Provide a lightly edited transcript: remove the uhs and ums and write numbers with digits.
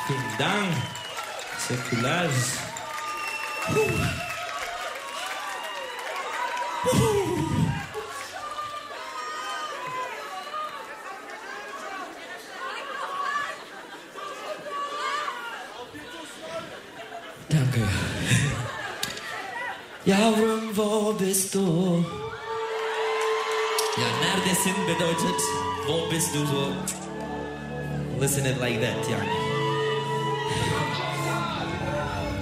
Vielen Dank. Teşekkürler. Danke. Yavrum, wo bist du? Ja, neredesin bedeutet, wo bist du so? Listen it like that, ja.